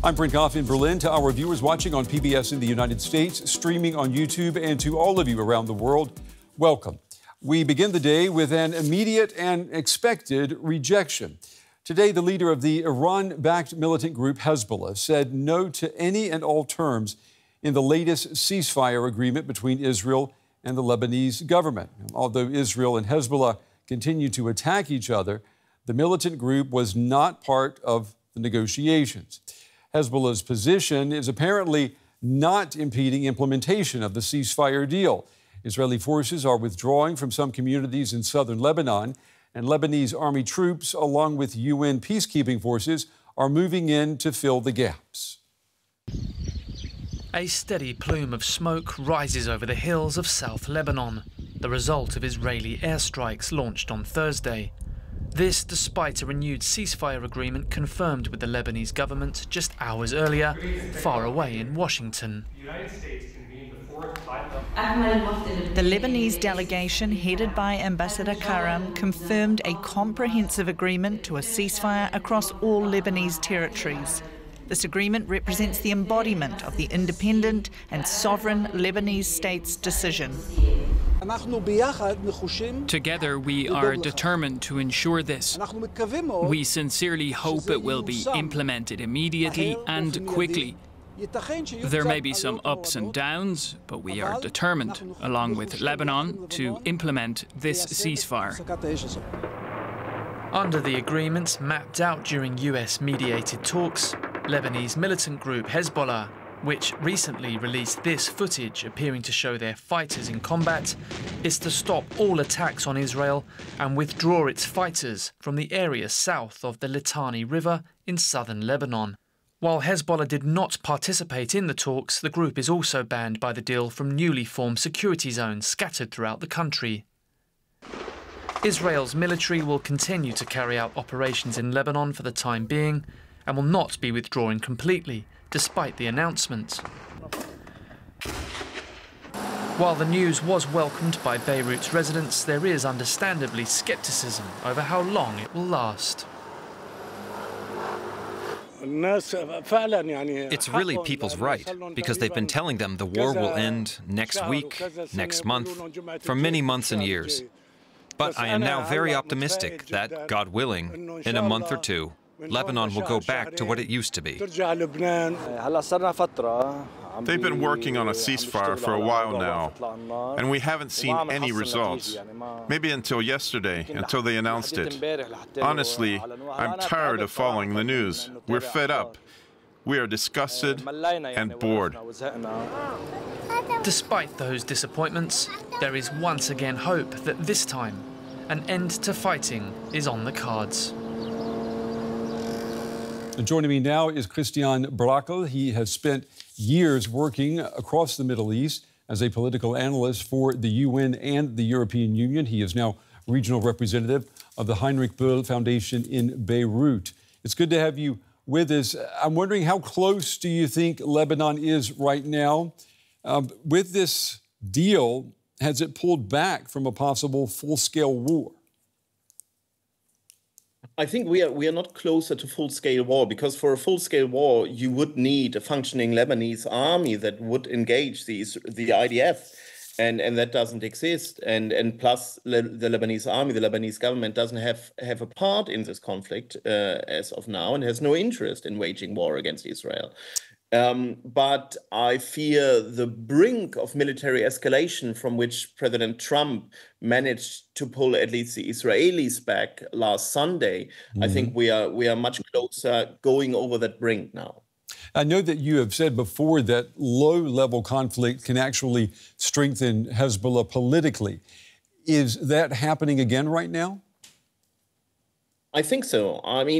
I'm Brent Goff in Berlin. To our viewers watching on PBS in the United States, streaming on YouTube, and to all of you around the world, welcome. We begin the day with an immediate and expected rejection. Today, the leader of the Iran-backed militant group Hezbollah said no to any and all terms in the latest ceasefire agreement between Israel and the Lebanese government. Although Israel and Hezbollah continue to attack each other, the militant group was not part of the negotiations. Hezbollah's position is apparently not impeding implementation of the ceasefire deal. Israeli forces are withdrawing from some communities in southern Lebanon, and Lebanese army troops, along with UN peacekeeping forces, are moving in to fill the gaps. A steady plume of smoke rises over the hills of South Lebanon, the result of Israeli airstrikes launched on Thursday. This despite a renewed ceasefire agreement confirmed with the Lebanese government just hours earlier, far away in Washington. The Lebanese delegation, headed by Ambassador Karam, confirmed a comprehensive agreement to a ceasefire across all Lebanese territories. This agreement represents the embodiment of the independent and sovereign Lebanese state's decision. Together, we are determined to ensure this. We sincerely hope it will be implemented immediately and quickly. There may be some ups and downs, but we are determined, along with Lebanon, to implement this ceasefire. Under the agreements mapped out during US-mediated talks, Lebanese militant group Hezbollah, which recently released this footage appearing to show their fighters in combat, is to stop all attacks on Israel and withdraw its fighters from the area south of the Litani River in southern Lebanon. While Hezbollah did not participate in the talks, the group is also banned by the deal from newly formed security zones scattered throughout the country. Israel's military will continue to carry out operations in Lebanon for the time being and will not be withdrawing completely, despite the announcement. While the news was welcomed by Beirut's residents, there is understandably scepticism over how long it will last. It's really people's right, because they've been telling them the war will end next week, next month, for many months and years. But I am now very optimistic that, God willing, in a month or two, Lebanon will go back to what it used to be. They've been working on a ceasefire for a while now, and we haven't seen any results. Maybe until yesterday, until they announced it. Honestly, I'm tired of following the news. We're fed up. We are disgusted and bored. Despite those disappointments, there is once again hope that this time an end to fighting is on the cards. And joining me now is Christian Brakel. He has spent years working across the Middle East as a political analyst for the UN and the European Union. He is now regional representative of the Heinrich Böll Foundation in Beirut. It's good to have you with us. I'm wondering, how close do you think Lebanon is right now? With this deal, has it pulled back from a possible full-scale war? I think we are not closer to full-scale war, because for a full-scale war, you would need a functioning Lebanese army that would engage the IDF, and that doesn't exist. And plus, the Lebanese army, the Lebanese government doesn't have a part in this conflict as of now, and has no interest in waging war against Israel. But I fear the brink of military escalation from which President Trump managed to pull at least the Israelis back last Sunday. I think we are much closer going over that brink now. I know that you have said before that low-level conflict can actually strengthen Hezbollah politically. Is that happening again right now? I think so. I mean,